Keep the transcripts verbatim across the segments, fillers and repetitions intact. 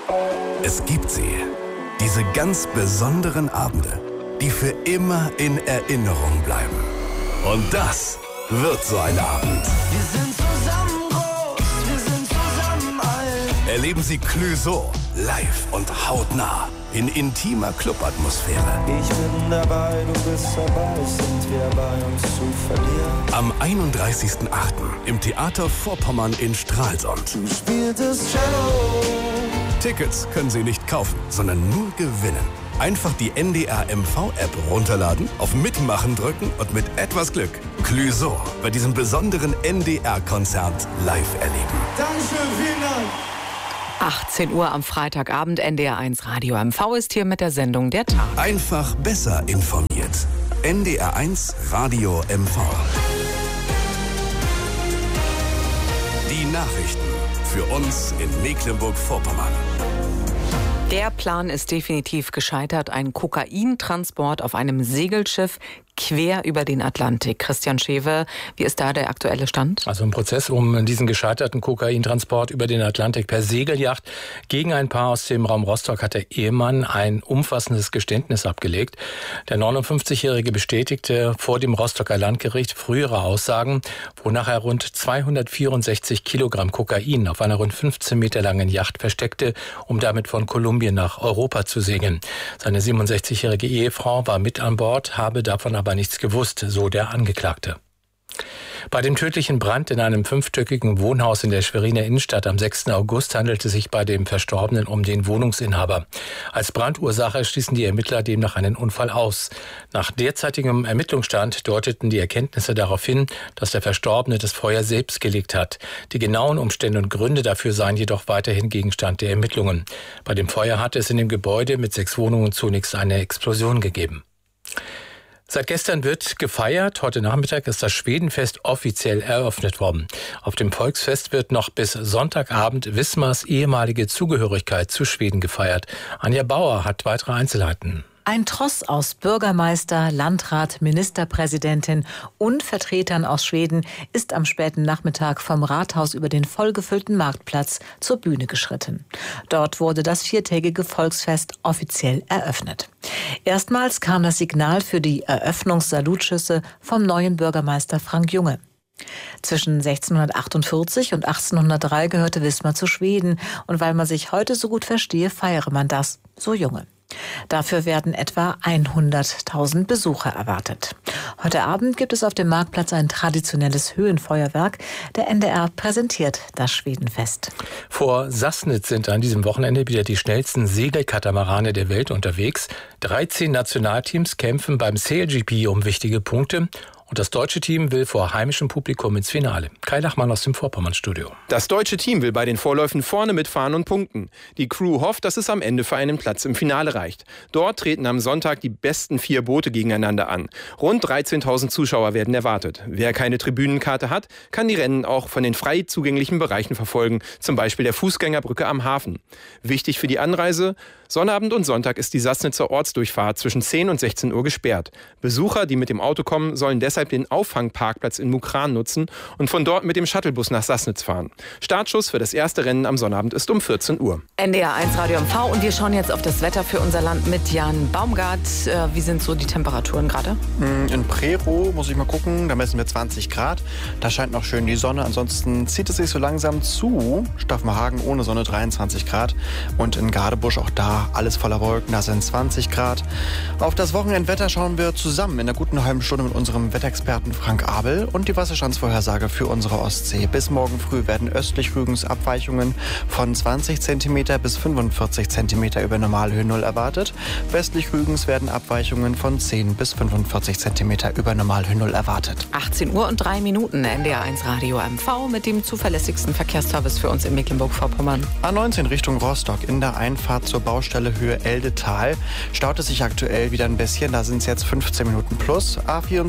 Es gibt sie. Diese ganz besonderen Abende, die für immer in Erinnerung bleiben. Und das wird so ein Abend. Wir sind zusammen groß, wir sind zusammen alt. Erleben Sie Clouseau live und hautnah in intimer Clubatmosphäre. Ich bin dabei, du bist dabei, sind wir bei uns zu verlieren. Am einunddreißigsten achten im Theater Vorpommern in Stralsund. Du spieltest Cello. Tickets können Sie nicht kaufen, sondern nur gewinnen. Einfach die N D R M V-App runterladen, auf Mitmachen drücken und mit etwas Glück Clouseau bei diesem besonderen N D R-Konzert live erleben. Dankeschön, vielen Dank. achtzehn Uhr am Freitagabend, N D R eins Radio M V ist hier mit der Sendung Der Tag. Einfach besser informiert. N D R eins Radio M V. Die Nachrichten für uns in Mecklenburg-Vorpommern. Der Plan ist definitiv gescheitert. Ein Kokaintransport auf einem Segelschiff quer über den Atlantik. Christian Schewe, wie ist da der aktuelle Stand? Also im Prozess um diesen gescheiterten Kokaintransport über den Atlantik per Segelyacht gegen ein Paar aus dem Raum Rostock hat der Ehemann ein umfassendes Geständnis abgelegt. Der neunundfünfzigjährige bestätigte vor dem Rostocker Landgericht frühere Aussagen, wonach er rund zweihundertvierundsechzig Kilogramm Kokain auf einer rund fünfzehn Meter langen Yacht versteckte, um damit von Kolumbien nach Europa zu segeln. Seine siebenundsechzigjährige Ehefrau war mit an Bord, habe davon aber nichts gewusst, so der Angeklagte. Bei dem tödlichen Brand in einem fünfstöckigen Wohnhaus in der Schweriner Innenstadt am sechsten August handelte es sich bei dem Verstorbenen um den Wohnungsinhaber. Als Brandursache schließen die Ermittler demnach einen Unfall aus. Nach derzeitigem Ermittlungsstand deuteten die Erkenntnisse darauf hin, dass der Verstorbene das Feuer selbst gelegt hat. Die genauen Umstände und Gründe dafür seien jedoch weiterhin Gegenstand der Ermittlungen. Bei dem Feuer hatte es in dem Gebäude mit sechs Wohnungen zunächst eine Explosion gegeben. Seit gestern wird gefeiert. Heute Nachmittag ist das Schwedenfest offiziell eröffnet worden. Auf dem Volksfest wird noch bis Sonntagabend Wismars ehemalige Zugehörigkeit zu Schweden gefeiert. Anja Bauer hat weitere Einzelheiten. Ein Tross aus Bürgermeister, Landrat, Ministerpräsidentin und Vertretern aus Schweden ist am späten Nachmittag vom Rathaus über den vollgefüllten Marktplatz zur Bühne geschritten. Dort wurde das viertägige Volksfest offiziell eröffnet. Erstmals kam das Signal für die Eröffnungssalutschüsse vom neuen Bürgermeister Frank Junge. Zwischen sechzehnhundertachtundvierzig und achtzehnhundertdrei gehörte Wismar zu Schweden und weil man sich heute so gut verstehe, feiere man das, so Junge. Dafür werden etwa hunderttausend Besucher erwartet. Heute Abend gibt es auf dem Marktplatz ein traditionelles Höhenfeuerwerk. Der N D R präsentiert das Schwedenfest. Vor Sassnitz sind an diesem Wochenende wieder die schnellsten Segelkatamarane der Welt unterwegs. dreizehn Nationalteams kämpfen beim C L G P um wichtige Punkte. Und das deutsche Team will vor heimischem Publikum ins Finale. Kai Lachmann aus dem Vorpommern-Studio. Das deutsche Team will bei den Vorläufen vorne mitfahren und punkten. Die Crew hofft, dass es am Ende für einen Platz im Finale reicht. Dort treten am Sonntag die besten vier Boote gegeneinander an. Rund dreizehntausend Zuschauer werden erwartet. Wer keine Tribünenkarte hat, kann die Rennen auch von den frei zugänglichen Bereichen verfolgen, zum Beispiel der Fußgängerbrücke am Hafen. Wichtig für die Anreise: Sonnabend und Sonntag ist die Sassnitzer Ortsdurchfahrt zwischen zehn und sechzehn Uhr gesperrt. Besucher, die mit dem Auto kommen, sollen deshalb den Auffangparkplatz in Mukran nutzen und von dort mit dem Shuttlebus nach Sassnitz fahren. Startschuss für das erste Rennen am Sonnabend ist um vierzehn Uhr. N D R eins Radio M V und wir schauen jetzt auf das Wetter für unser Land mit Jan Baumgart. Wie sind so die Temperaturen gerade? In Prerow muss ich mal gucken, da messen wir zwanzig Grad. Da scheint noch schön die Sonne. Ansonsten zieht es sich so langsam zu. Staffenhagen ohne Sonne dreiundzwanzig Grad. Und in Gadebusch auch da alles voller Wolken, da sind zwanzig Grad. Auf das Wochenendwetter schauen wir zusammen in einer guten halben Stunde mit unserem Wetterexperten Frank Abel und die Wasserstandsvorhersage für unsere Ostsee. Bis morgen früh werden östlich Rügens Abweichungen von zwanzig Zentimeter bis fünfundvierzig Zentimeter über Normalhöhe Null erwartet. Westlich Rügens werden Abweichungen von zehn bis fünfundvierzig Zentimeter über Normalhöhe Null erwartet. achtzehn Uhr und drei Minuten, N D R eins Radio M V mit dem zuverlässigsten Verkehrsservice für uns in Mecklenburg-Vorpommern. A neunzehn Richtung Rostock in der Einfahrt zur Baustelle Höhe Eldetal staut es sich aktuell wieder ein bisschen. Da sind es jetzt fünfzehn Minuten plus. A vierundzwanzig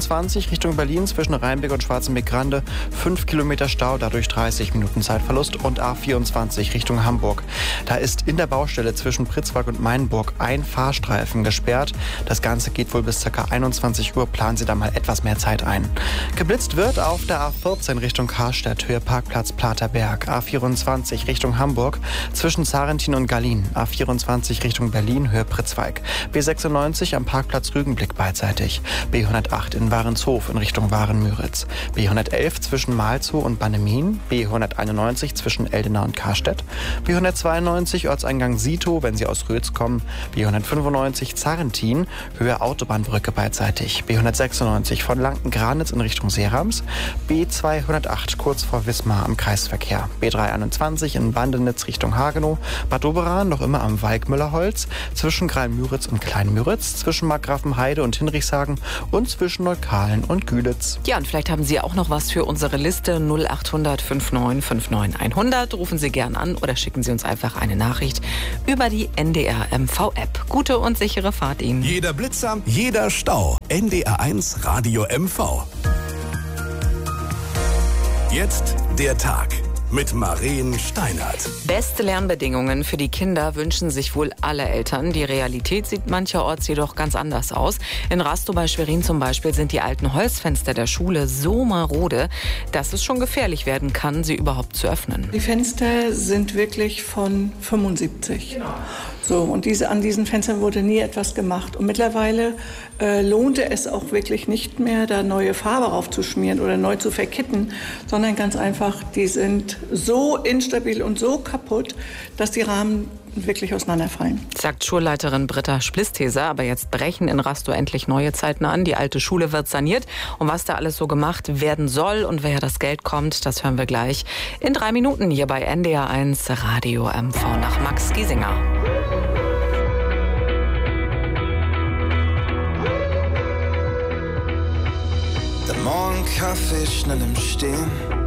dreiundvierzig Richtung Berlin zwischen Rheinbeck und Schwarzenbeck-Grande. fünf Kilometer Stau, dadurch dreißig Minuten Zeitverlust. Und A vierundzwanzig Richtung Hamburg. Da ist in der Baustelle zwischen Pritzwalk und Mainburg ein Fahrstreifen gesperrt. Das Ganze geht wohl bis ca. einundzwanzig Uhr. Planen Sie da mal etwas mehr Zeit ein. Geblitzt wird auf der A vierzehn Richtung Karstedt, Höhe Parkplatz Platerberg. A vierundzwanzig Richtung Hamburg zwischen Zarentin und Gallien. A vierundzwanzig Richtung Berlin, Höhe Pritzwalk. B sechsundneunzig am Parkplatz Rügenblick beidseitig. B hundertacht in Warenshof in Richtung Waren-Müritz. B hundertelf zwischen Malzow und Bannemin. B hunderteinundneunzig zwischen Eldena und Karstedt. B hundertzweiundneunzig Ortseingang Sito, wenn Sie aus Rötz kommen. B hundertfünfundneunzig Zarentin, Höhe Autobahnbrücke beidseitig. B hundertsechsundneunzig von Lanken-Granitz in Richtung Seerams. B zweihundertacht kurz vor Wismar am Kreisverkehr. B dreihunderteinundzwanzig in Bandenitz Richtung Hagenow. Bad Doberan noch immer am Walkmüllerholz. Zwischen Greilmüritz und Kleinmüritz. Zwischen Markgrafenheide und Hinrichshagen. Und zwischen Neukalen und Güditz. Ja, und vielleicht haben Sie auch noch was für unsere Liste. null achthundert neunundfünfzig neunundfünfzig hundert. Rufen Sie gern an oder schicken Sie uns einfach eine Nachricht über die N D R M V-App. Gute und sichere Fahrt Ihnen. Jeder Blitzer, jeder Stau. N D R eins Radio M V. Jetzt der Tag mit Maren Steinert. Beste Lernbedingungen für die Kinder wünschen sich wohl alle Eltern. Die Realität sieht mancherorts jedoch ganz anders aus. In Rastow bei Schwerin zum Beispiel sind die alten Holzfenster der Schule so marode, dass es schon gefährlich werden kann, sie überhaupt zu öffnen. Die Fenster sind wirklich von fünfundsiebzig. So, und diese, an diesen Fenstern wurde nie etwas gemacht. Und mittlerweile äh, lohnte es auch wirklich nicht mehr, da neue Farbe raufzuschmieren oder neu zu verkitten, sondern ganz einfach, die sind so instabil und so kaputt, dass die Rahmen wirklich auseinanderfallen. Sagt Schulleiterin Britta Splistheser. Aber jetzt brechen in Rastow endlich neue Zeiten an. Die alte Schule wird saniert. Und was da alles so gemacht werden soll und woher das Geld kommt, das hören wir gleich in drei Minuten hier bei N D R eins Radio M V nach Max Giesinger. Der Morgenkaffee schnell im Stehen.